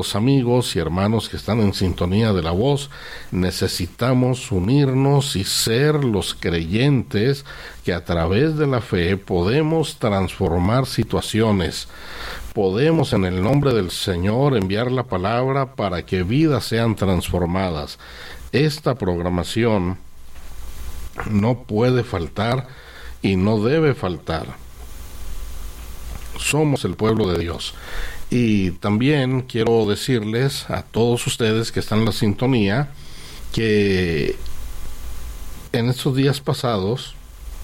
Los amigos y hermanos que están en sintonía de La Voz, necesitamos unirnos y ser los creyentes que a través de la fe podemos transformar situaciones. Podemos en el nombre del Señor enviar la palabra para que vidas sean transformadas. Esta programación no puede faltar y no debe faltar. Somos el pueblo de Dios. Y también quiero decirles a todos ustedes que están en la sintonía que en estos días pasados,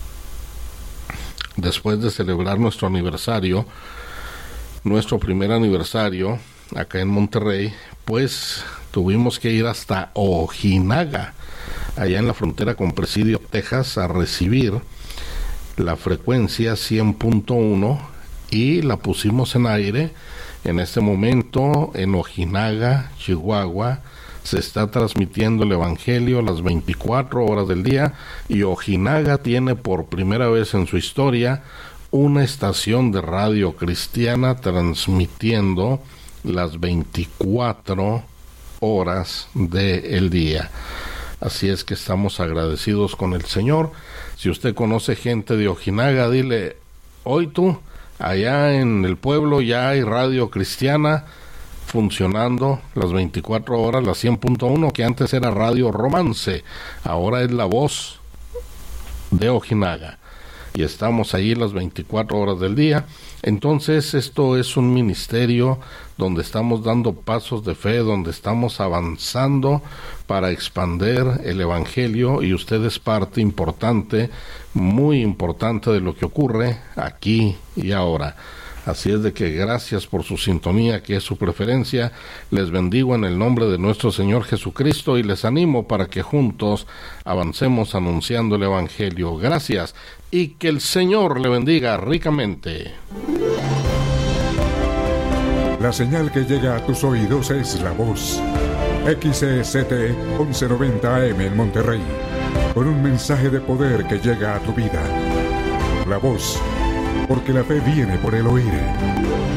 después de celebrar nuestro aniversario, nuestro primer aniversario acá en Monterrey, pues tuvimos que ir hasta Ojinaga, allá en la frontera con Presidio, Texas, a recibir la frecuencia 100.1 y la pusimos en aire. En este momento, en Ojinaga, Chihuahua, se está transmitiendo el Evangelio las 24 horas del día, y Ojinaga tiene por primera vez en su historia una estación de radio cristiana transmitiendo las 24 horas del día. Así es que estamos agradecidos con el Señor. Si usted conoce gente de Ojinaga, dile: hoy tú, allá en el pueblo ya hay radio cristiana funcionando las 24 horas, la 100.1, que antes era Radio Romance, ahora es La Voz de Ojinaga, y estamos ahí las 24 horas del día. Entonces esto es un ministerio donde estamos dando pasos de fe, donde estamos avanzando para expander el Evangelio, y usted es parte importante, muy importante de lo que ocurre aquí y ahora. Así es de que gracias por su sintonía, que es su preferencia. Les bendigo en el nombre de nuestro Señor Jesucristo y les animo para que juntos avancemos anunciando el Evangelio. Gracias, y que el Señor le bendiga ricamente. La señal que llega a tus oídos es La Voz. XCST 1190 AM en Monterrey, con un mensaje de poder que llega a tu vida. La Voz, porque la fe viene por el oír.